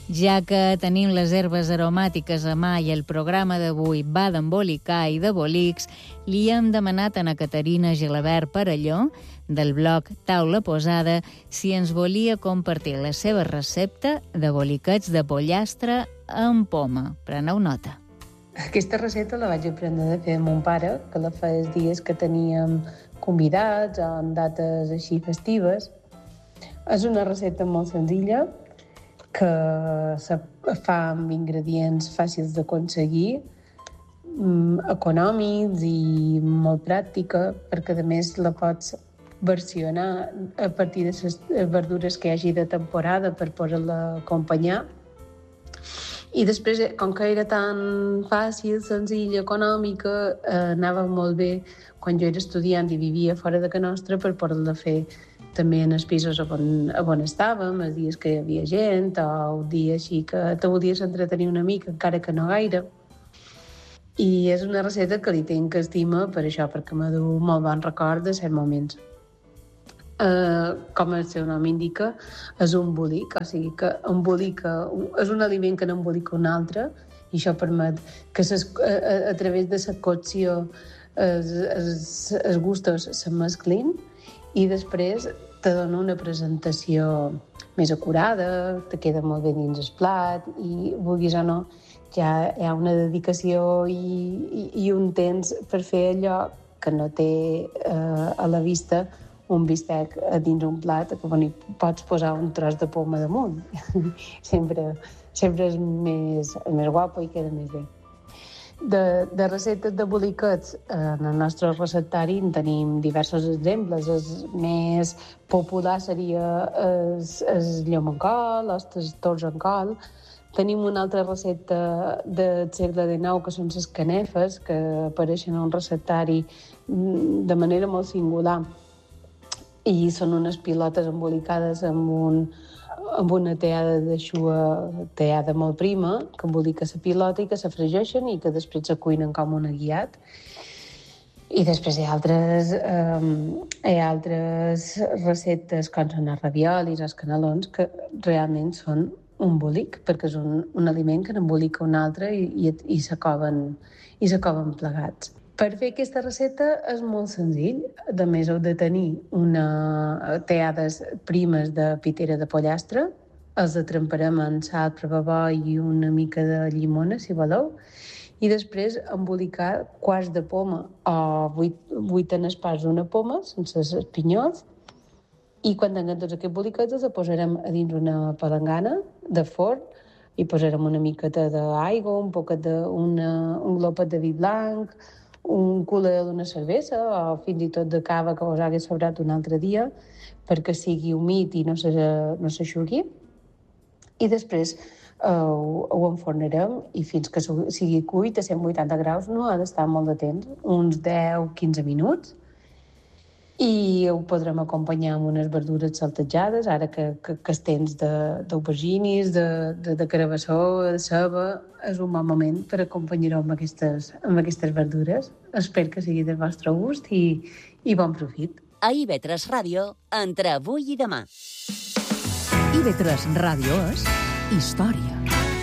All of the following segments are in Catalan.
Ja que tenim les herbes aromàtiques a mà i el programa d'avui va d'embolicar i de bolics, li hem demanat a na Caterina Gilabert Parelló, del blog Taula Posada, si ens volia compartir la seva recepta de boliquets de pollastre amb poma. Preneu nota. Aquesta recepta la vaig aprendre de fer amb mon pare, que la feia els dies que teníem convidats o en dates així festives. És una recepta molt senzilla, que se fa amb ingredients fàcils d'aconseguir, econòmics i molt pràctica, perquè a més la pots versionar a partir de les verdures que hi hagi de temporada per poder-la acompanyar. I després, com que era tan fàcil, senzilla, econòmica, anava molt bé quan jo era estudiant i vivia fora de casa nostra per poder-la fer també en els pisos on estàvem, els dies que hi havia gent, o un dia així que te volies entretenir una mica, encara que no gaire. I és una recepta que li tinc estima per això, perquè me du molt bon record de certs moments. Com el seu nom indica, és un bolic, o sigui que és un aliment que n'embolica un altre, i això permet que a través de la cocció els gustos se mesclin i després te dona una presentació més acurada, te queda molt bé dins el plat i, vulguis o no, ja hi ha una dedicació i un temps per fer allò que no té a la vista un bistec a dins un plat que hi pots posar un tros de poma damunt. Sempre és més guapo i queda més bé. De receptes de boliquets en el nostre receptari en tenim diversos exemples. El més popular seria el llom en col, els tords en col. Tenim una altra recepta del segle XIX, que són les canefes, que apareixen en un receptari de manera molt singular. I són unes pilotes embolicades amb una teada teada molt prima, que embolica la pilota i que se fregeixen i que després se cuinen com un aguiat. I després hi ha altres receptes, com són els raviolis, els canelons, que realment són un bolic, perquè és un aliment que n'embolica un altre i s'acoben plegats. Per fer aquesta recepta és molt senzill. A més, heu de tenir teades primes de pitera de pollastre. Els tremparem en sal, pebre i una mica de llimona, si voleu. I després embolicar quarts de poma o 8 parts d'una poma, sense els pinyols. I quan tinguem tots aquests bolicats els posarem a dins una palangana de forn i posarem una miqueta d'aigua, un glopet de vi blanc, un cooler d'una cervesa o fins i tot de cava que us hagués sobrat un altre dia perquè sigui humit i no s'aixugui. I després ho enfornarem i fins que sigui cuit a 180 graus no ha d'estar molt de temps, uns 10-15 minuts. I ho podrem acompanyar amb unes verdures saltejades, ara que els temps d'auberginis, de carabassó, de ceba, és un bon moment per acompanyar-ho amb aquestes verdures. Espero que sigui del vostre gust i bon profit. A IB3 Ràdio, entre avui i demà. IB3 Ràdio és història.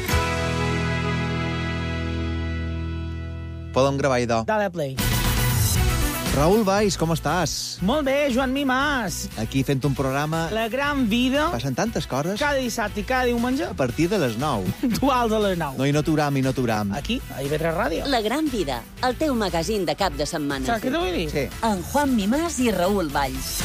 Podem gravar, idò. Dale play. Raül Valls, com estàs? Molt bé, Joan Mimàs. Aquí fent un programa... La gran vida. Passen tantes coses. Cada dissabte i cada diumenge. A partir de les 9. Duals a les 9. No, i no t'uram. Aquí, a IB3 Ràdio. La gran vida, el teu magazín de cap de setmana. Saps què t'ho vull dir? Sí. En Juan Mimàs i Raül Valls.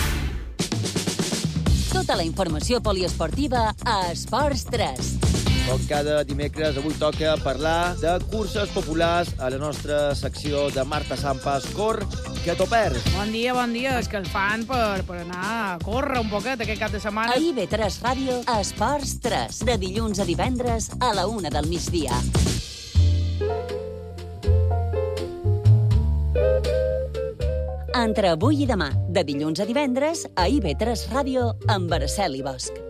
Tota la informació poliesportiva a Esports 3. Com cada dimecres, avui toca parlar de curses populars a la nostra secció de Marta Sampas. Cor, que t'ho perds. Bon dia, escalfant per anar a córrer un poquet aquest cap de setmana. A IB3 Ràdio, Esports 3, de dilluns a divendres a la 1 del migdia. Entre avui i demà, de dilluns a divendres, a IB3 Ràdio, amb Araceli Bosch.